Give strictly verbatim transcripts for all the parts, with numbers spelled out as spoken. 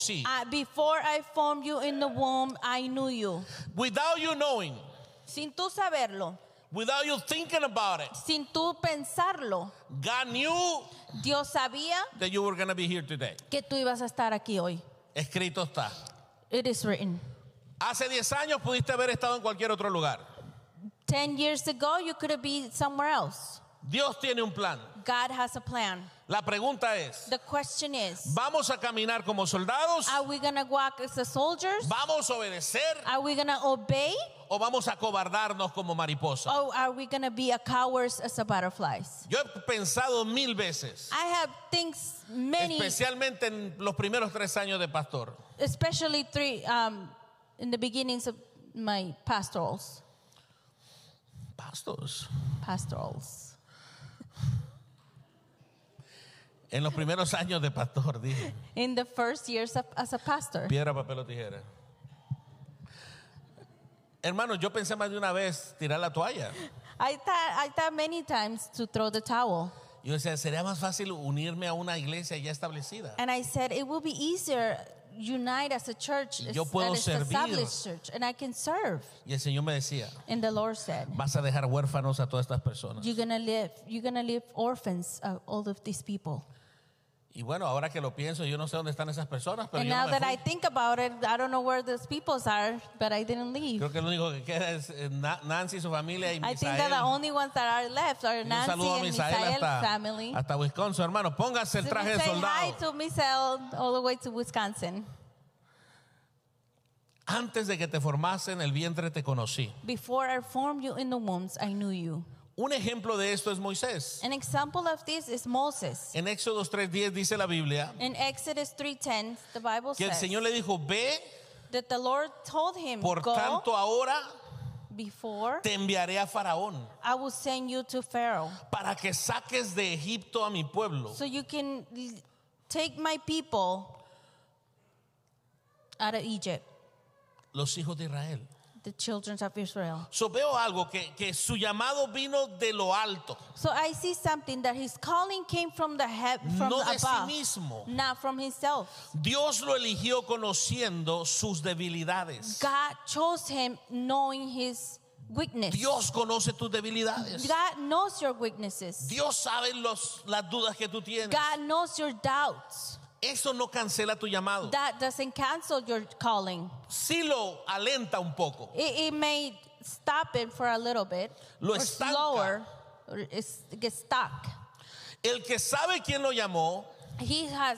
Sí. Uh, before I formed you in the womb, I knew you. Without you knowing, Sin tú saberlo, without you thinking about it, sin tú pensarlo, God knew Dios sabía that you were going to be here today. que tú ibas a estar aquí hoy. Escrito está. It is written. Hace diez años pudiste haber estado en cualquier otro lugar. Ten years ago, you could have been somewhere else. Dios tiene un plan. God has a plan. La pregunta es, The question is, ¿vamos a caminar como soldados? are we going to walk as the soldiers? ¿Vamos a obedecer? Are we going to obey? ¿O vamos a cobardarnos como mariposa? Or are we going to be a cowards as a butterflies? Yo he pensado mil veces, I have things many, especialmente en los primeros tres años de pastor. especially three, um, in the beginnings of my pastorals. Pastors. Pastorals. En los primeros años de pastor, dije. In the first years of, as a pastor. Piedra, papel o tijera. Hermano, yo pensé más de una vez tirar la toalla. I thought, I thought many times to throw the towel. Yo decía, sería más fácil unirme a una iglesia ya establecida. And I said, it will be easier unite as a church, Y yo as puedo an servir. established church, and I can serve. Y el Señor me decía, And the Lord said, vas a dejar huérfanos a todas estas personas. you're gonna live, you're gonna leave orphans of all of these people. Y bueno, ahora que lo pienso, yo no sé dónde están esas personas, pero And yo now no me that I fui. think about it, I don't know where those peoples are, but I didn't leave. Creo que lo único que queda es eh, Na- Nancy y su familia y I think that the Misael. only ones that are left are Y un Nancy saludo a and Misael Misael's hasta, family. hasta Wisconsin, hermano. Póngase el So traje we de say hi soldado. to Misael all the way to Wisconsin. Antes de que te formase en el vientre te conocí. Before I formed you in the wombs, I knew you. Un ejemplo de esto es Moisés. An example of this is Moses. En Éxodo tres diez dice la Biblia In Exodus three ten, the Bible que el says Señor le dijo, ve, that the Lord told him, por go tanto ahora before te enviaré a Faraón I will send you to Pharaoh, para que saques de Egipto a mi pueblo. so you can l- take my people out of Egypt, Los hijos de Israel. the children of Israel. So veo algo que, que su llamado vino de lo alto, So I see something that his calling came from the heaven, from no de sí above, mismo. not from himself. Dios lo eligió conociendo sus debilidades. God chose him knowing his weakness. Dios conoce tus debilidades. God knows your weaknesses. Dios sabe los, las dudas que tú tienes. God knows your doubts. Eso no cancela tu llamado. That doesn't cancel your calling. Sí lo alenta un poco. It, it may stop it for a little bit, Lo or estanca. slower, or it's, it gets stuck. El que sabe quién lo llamó He has,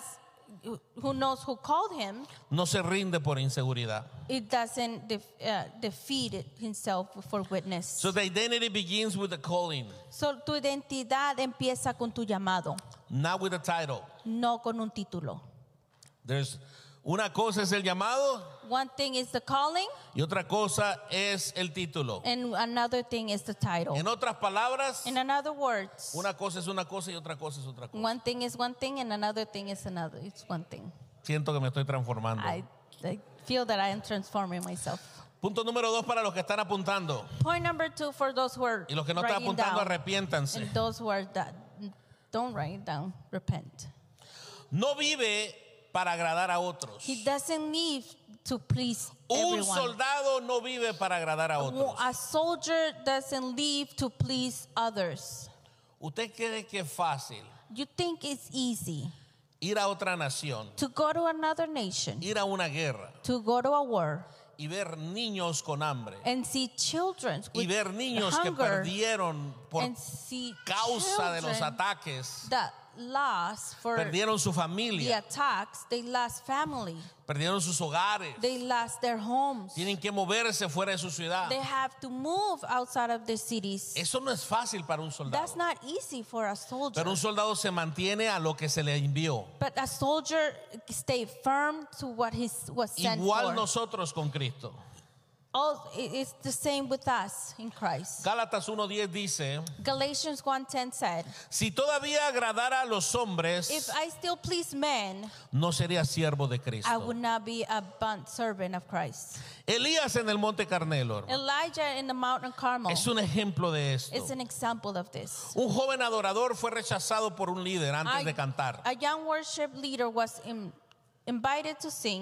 who knows who called him, no se rinde por inseguridad. it doesn't def, uh, defeat it himself for witness. So the identity begins with the calling, So tu identidad empieza con tu llamado, not with a title. no con un título. There's una cosa es el llamado One thing is the calling, y otra cosa es el título. and another thing is the title. En otras palabras, In other words, una cosa es una cosa y otra cosa es otra cosa. one thing is one thing, and another thing is another. It's one thing. Siento que me estoy transformando. I, I feel that I am transforming myself. Punto número dos para los que están apuntando. Point number two for those who are Y los que no están writing apuntando, down, arrepiéntanse. and those who are that, don't write it down. Repent. No vive para agradar a otros. He doesn't live to please Un everyone. soldado no vive para agradar a otros. A soldier doesn't live to please others. ¿Usted cree que es fácil You think it's easy ir a otra nación, to go to another nation, ir a una guerra to go to a war, y ver niños con hambre and see children y with ver niños que hunger, perdieron por and see causa de los children ataques, that lost for perdieron su the familia, attacks? They lost family. perdieron sus hogares, They lost their homes. tienen que moverse fuera de su ciudad. They have to move outside of their cities. Eso no es fácil para un That's soldado, not easy for a soldier. pero un soldado se mantiene a lo que se le envió. But a soldier stay firm to what he was sent Igual for. nosotros con Cristo. All, it's the same with us in Christ. Gálatas uno diez dice, Galatians one ten said, si todavía agradara a los hombres, if I still please men, no sería siervo de I Cristo. would not be a bond servant of Christ. Elías en el Monte Carmelo, hermano, Elijah in the mountain Carmel es un ejemplo de esto. is an example of this. Un joven adorador fue rechazado por un líder antes A, de cantar. a young worship leader was in, invited to sing